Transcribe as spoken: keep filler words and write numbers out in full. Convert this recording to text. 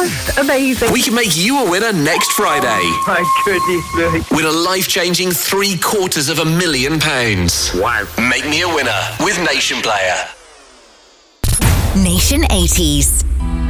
just amazing. We can make you a winner next Friday. Oh, my goodness me. Win a life-changing three quarters of a million pounds. Wow. Make me a winner with Nation Player. Nation eighties.